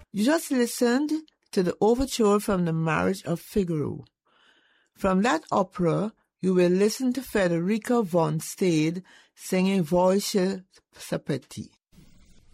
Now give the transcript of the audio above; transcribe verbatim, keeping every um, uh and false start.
You just listened to the overture from The Marriage of Figaro. From that opera, you will listen to Federica von Stade singing Voice Sapeti.